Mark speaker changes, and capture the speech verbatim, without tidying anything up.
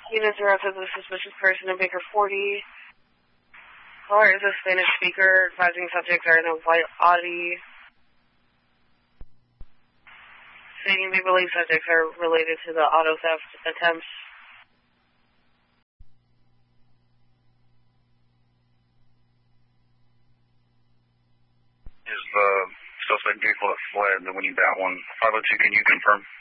Speaker 1: Unit zero says a suspicious person in Baker forty. Caller is a Spanish speaker, advising subjects are in a white Audi. Stating they believe subjects are related to the auto theft attempts.
Speaker 2: Is the suspect vehicle that fled, the Winnie Bat one, five oh two, can you confirm?